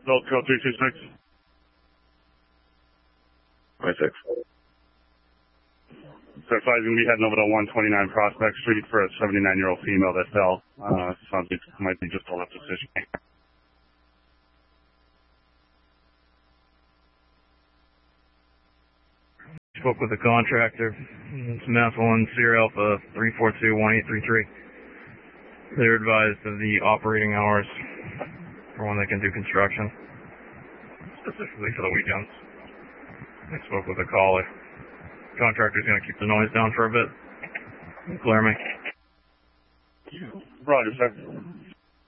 Bell Trail 326. 26. So advising we heading over to 129 Prospect Street for a 79-year-old female that fell. Sounds like it might be just a left decision. Spoke with the contractor. It's Mass 1 Sierra Alpha 3421833. They're advised of the operating hours for when they can do construction, specifically for the weekends. I spoke with the caller. Contractor's going to keep the noise down for a bit. Clear me. Roger, sir.